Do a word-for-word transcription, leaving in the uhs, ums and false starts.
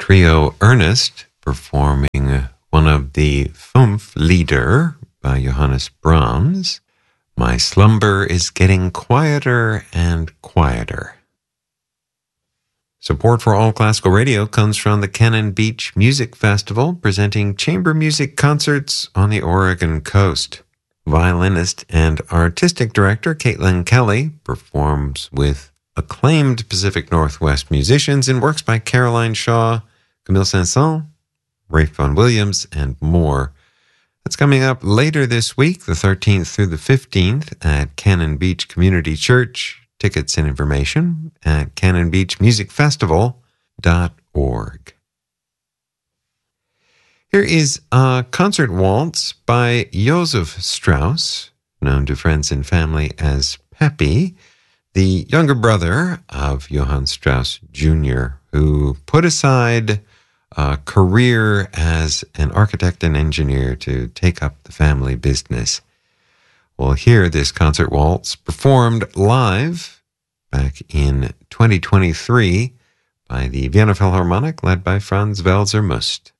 trio Ernest performing one of the Fünf Lieder by Johannes Brahms. My slumber is getting quieter and quieter. Support for All Classical Radio comes from the Cannon Beach Music Festival, presenting chamber music concerts on the Oregon coast. Violinist and artistic director Caitlin Kelly performs with acclaimed Pacific Northwest musicians in works by Caroline Shaw, Camille Saint-Saëns, Rafe Vaughan Williams, and more. That's coming up later this week, the thirteenth through the fifteenth, at Cannon Beach Community Church. Tickets and information at cannon beach music festival dot org. Here is a concert waltz by Joseph Strauss, known to friends and family as Peppy, the younger brother of Johann Strauss Junior, who put aside a career as an architect and engineer to take up the family business. We'll hear this concert waltz performed live back in twenty twenty-three by the Vienna Philharmonic, led by Franz Welser-Must.